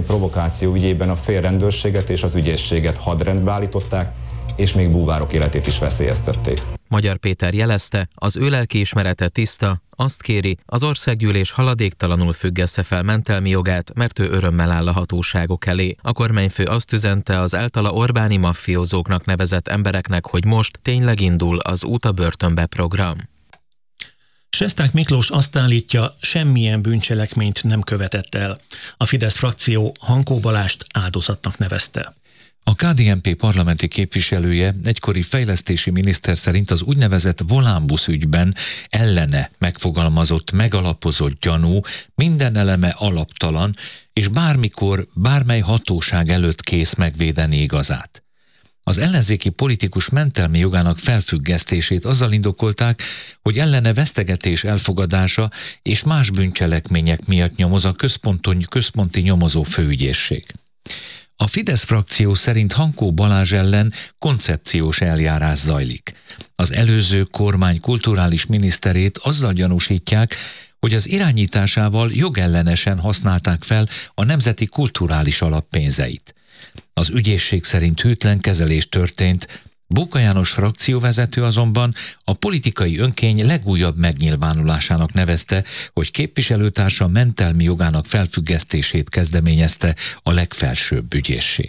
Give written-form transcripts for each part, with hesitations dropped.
provokáció ügyében a félrendőrséget és az ügyészséget hadrendbe állították, és még búvárok életét is veszélyeztették. Magyar Péter jelezte, az ő lelkiismerete tiszta, azt kéri, az országgyűlés haladéktalanul függesse fel mentelmi jogát, mert ő örömmel áll a hatóságok elé. A kormányfő azt üzente az általa Orbáni maffiózóknak nevezett embereknek, hogy most tényleg indul az Út a börtönbe program. Sesták Miklós azt állítja, semmilyen bűncselekményt nem követett el. A Fidesz frakció Hankó Balást áldozatnak nevezte. A KDNP parlamenti képviselője, egykori fejlesztési miniszter szerint az úgynevezett Volánbusz ügyben ellene megfogalmazott, megalapozott gyanú minden eleme alaptalan, és bármikor, bármely hatóság előtt kész megvédeni igazát. Az ellenzéki politikus mentelmi jogának felfüggesztését azzal indokolták, hogy ellene vesztegetés elfogadása és más bűncselekmények miatt nyomoz a központi nyomozó főügyészség. A Fidesz frakció szerint Hankó Balázs ellen koncepciós eljárás zajlik. Az előző kormány kulturális miniszterét azzal gyanúsítják, hogy az irányításával jogellenesen használták fel a Nemzeti Kulturális Alap pénzeit. Az ügyészség szerint hűtlen kezelés történt, Bóka János frakcióvezető azonban a politikai önkény legújabb megnyilvánulásának nevezte, hogy képviselőtársa mentelmi jogának felfüggesztését kezdeményezte a legfelsőbb ügyészség.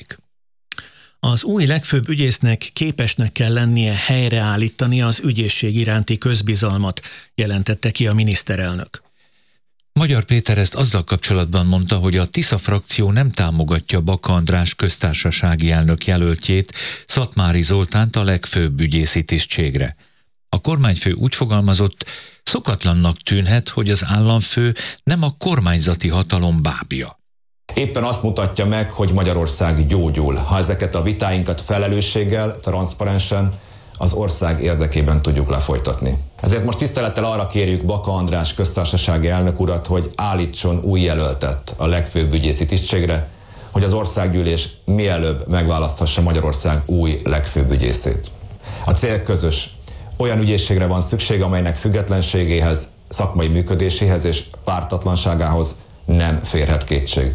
Az új legfőbb ügyésznek képesnek kell lennie helyreállítani az ügyészség iránti közbizalmat, jelentette ki a miniszterelnök. Magyar Péter ezt azzal kapcsolatban mondta, hogy a Tisza frakció nem támogatja Baka András köztársasági elnök jelöltjét, Szatmári Zoltánt a legfőbb ügyészi tisztségre. A kormányfő úgy fogalmazott, szokatlannak tűnhet, hogy az államfő nem a kormányzati hatalom bábja. Éppen azt mutatja meg, hogy Magyarország gyógyul, ha ezeket a vitáinkat felelősséggel, transzparensen, az ország érdekében tudjuk lefolytatni. Ezért most tisztelettel arra kérjük Baka András köztársasági elnök urat, hogy állítson új jelöltet a legfőbb ügyészi tisztségre, hogy az országgyűlés mielőbb megválaszthassa Magyarország új legfőbb ügyészét. A cél közös. Olyan ügyészségre van szükség, amelynek függetlenségéhez, szakmai működéséhez és pártatlanságához nem férhet kétség.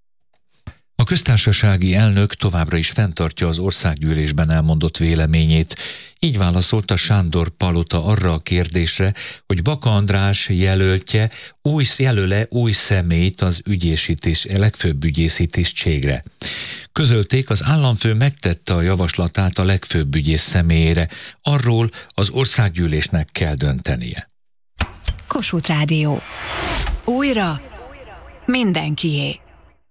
A köztársasági elnök továbbra is fenntartja az országgyűlésben elmondott véleményét. Így válaszolta Sándor Palota arra a kérdésre, hogy Baka András jelöle új személyt az legfőbb ügyészi tisztségre. Közölték, az államfő megtette a javaslatát a legfőbb ügyész személyére. Arról az országgyűlésnek kell döntenie. Kossuth Rádió. Újra mindenkié.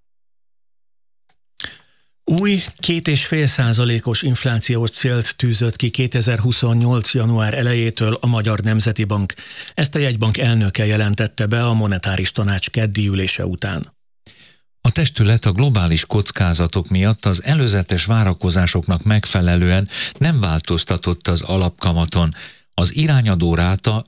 Új 2,5%-os inflációs célt tűzött ki 2028. január elejétől a Magyar Nemzeti Bank. Ezt a jegybank elnöke jelentette be a monetáris tanács keddi ülése után. A testület a globális kockázatok miatt az előzetes várakozásoknak megfelelően nem változtatott az alapkamaton. Az irányadó ráta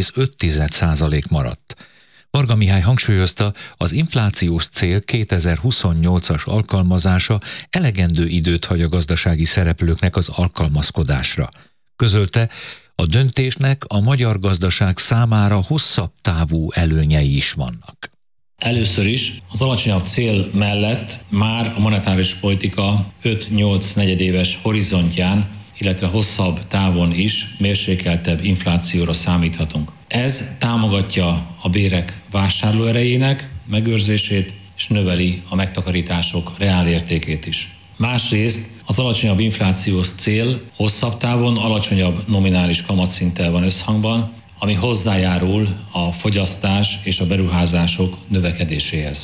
5,5% maradt. Varga Mihály hangsúlyozta, az inflációs cél 2028-as alkalmazása elegendő időt hagy a gazdasági szereplőknek az alkalmazkodásra. Közölte, a döntésnek a magyar gazdaság számára hosszabb távú előnyei is vannak. Először is az alacsonyabb cél mellett már a monetáris politika 5-8 negyedéves horizontján, illetve hosszabb távon is mérsékeltebb inflációra számíthatunk. Ez támogatja a bérek vásárlóerejének megőrzését, és növeli a megtakarítások reálértékét is. Másrészt az alacsonyabb inflációs cél hosszabb távon alacsonyabb nominális kamatszinttel van összhangban, ami hozzájárul a fogyasztás és a beruházások növekedéséhez.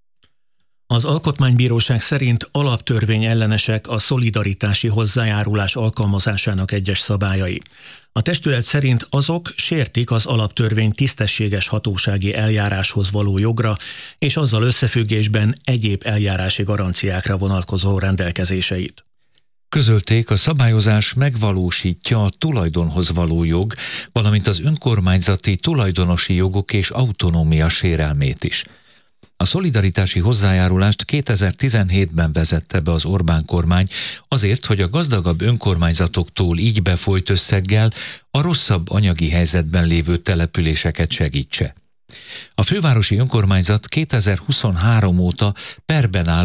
Az Alkotmánybíróság szerint alaptörvény ellenesek a szolidaritási hozzájárulás alkalmazásának egyes szabályai. A testület szerint azok sértik az alaptörvény tisztességes hatósági eljáráshoz való jogra, és azzal összefüggésben egyéb eljárási garanciákra vonatkozó rendelkezéseit. Közölték, a szabályozás megvalósítja a tulajdonhoz való jog, valamint az önkormányzati tulajdonosi jogok és autonómia sérelmét is. A szolidaritási hozzájárulást 2017-ben vezette be az Orbán kormány azért, hogy a gazdagabb önkormányzatoktól így befolyt összeggel a rosszabb anyagi helyzetben lévő településeket segítse. A fővárosi önkormányzat 2023 óta perben áll